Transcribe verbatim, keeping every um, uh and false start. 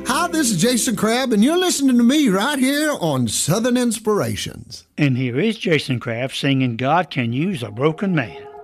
Hi, this is Jason Crabb, and you're listening to me right here on Southern Inspirations. And here is Jason Crabb singing God Can Use a Broken Man.